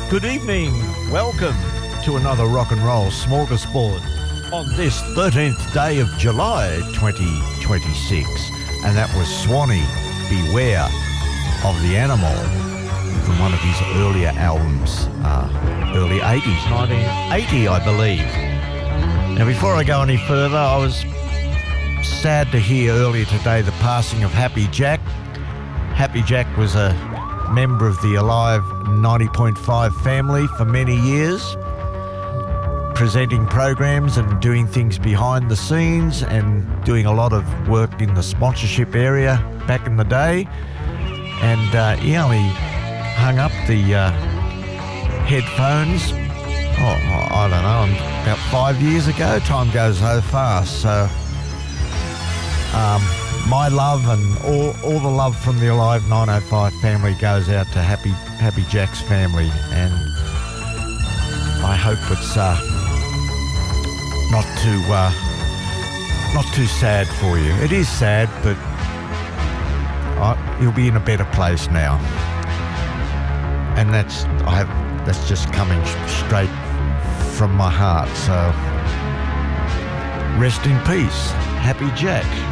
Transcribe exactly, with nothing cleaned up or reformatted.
Good evening. Welcome to another rock and roll smorgasbord on this thirteenth day of July twenty twenty-six. And that was Swanee, Beware of the Animal, from one of his earlier albums, uh, early eighties, nineteen eighty, I believe. Now, before I go any further, I was sad to hear earlier today the passing of Happy Jack. Happy Jack was a member of the Alive ninety point five family for many years, presenting programs and doing things behind the scenes and doing a lot of work in the sponsorship area back in the day. And uh, he only hung up the uh, headphones, oh, I don't know, about five years ago. Time goes so fast. So um, my love and all, all the love from the Alive nine oh five family goes out to Happy Happy Jack's family, and I hope it's uh, not too uh, not too sad for you. It is sad, but uh, you'll be in a better place now, and that's I have that's just coming straight from my heart. So rest in peace, Happy Jack.